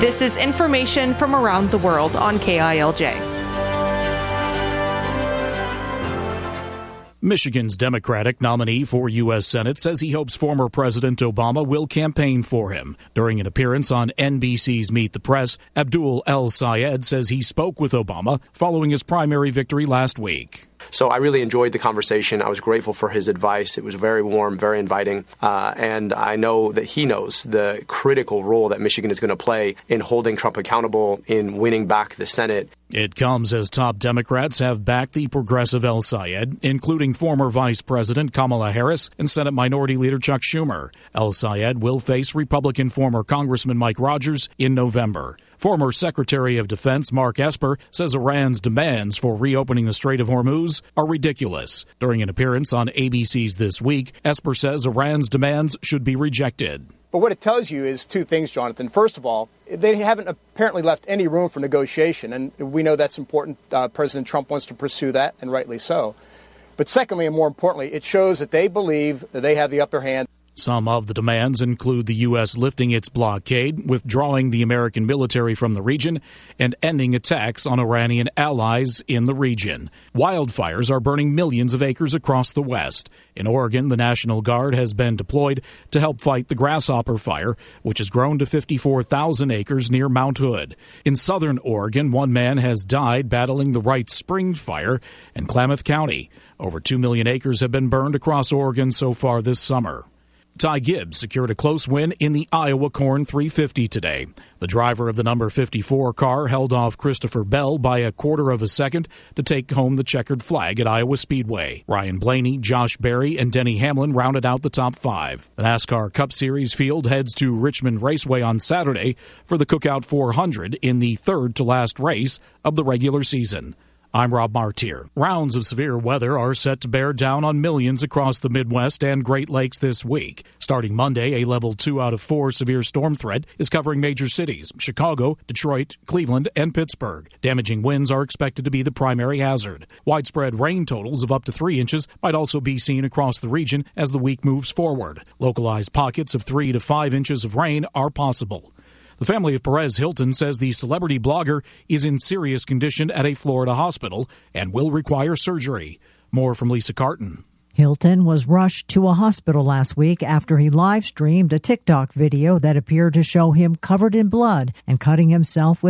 This is information from around the world on KILJ. Michigan's Democratic nominee for U.S. Senate says he hopes former President Obama will campaign for him. During an appearance on NBC's Meet the Press, Abdul El-Sayed says he spoke with Obama following his primary victory last week. So I really enjoyed the conversation. I was grateful for his advice. It was very warm, very inviting. And I know that he knows the critical role that Michigan is going to play in holding Trump accountable, in winning back the Senate. It comes as top Democrats have backed the progressive El-Sayed, including former Vice President Kamala Harris and Senate Minority Leader Chuck Schumer. El-Sayed will face Republican former Congressman Mike Rogers in November. Former Secretary of Defense Mark Esper says Iran's demands for reopening the Strait of Hormuz are ridiculous. During an appearance on ABC's This Week, Esper says Iran's demands should be rejected. But what it tells you is two things, Jonathan. First of all, they haven't apparently left any room for negotiation, and we know that's important. President Trump wants to pursue that, and rightly so. But secondly, and more importantly, it shows that they believe that they have the upper hand. Some of the demands include the U.S. lifting its blockade, withdrawing the American military from the region, and ending attacks on Iranian allies in the region. Wildfires are burning millions of acres across the West. In Oregon, the National Guard has been deployed to help fight the grasshopper fire, which has grown to 54,000 acres near Mount Hood. In southern Oregon, one man has died battling the Wright Springs fire in Klamath County. Over 2 million acres have been burned across Oregon so far this summer. Ty Gibbs secured a close win in the Iowa Corn 350 today. The driver of the number 54 car held off Christopher Bell by a quarter of a second to take home the checkered flag at Iowa Speedway. Ryan Blaney, Josh Berry, and Denny Hamlin rounded out the top five. The NASCAR Cup Series field heads to Richmond Raceway on Saturday for the Cookout 400 in the third-to-last race of the regular season. I'm Rob Martier. Rounds of severe weather are set to bear down on millions across the Midwest and Great Lakes this week. Starting Monday, a level 2 out of 4 severe storm threat is covering major cities: Chicago, Detroit, Cleveland, and Pittsburgh. Damaging winds are expected to be the primary hazard. Widespread rain totals of up to 3 inches might also be seen across the region as the week moves forward. Localized pockets of 3 to 5 inches of rain are possible. The family of Perez Hilton says the celebrity blogger is in serious condition at a Florida hospital and will require surgery. More from Lisa Carton. Hilton was rushed to a hospital last week after he live-streamed a TikTok video that appeared to show him covered in blood and cutting himself with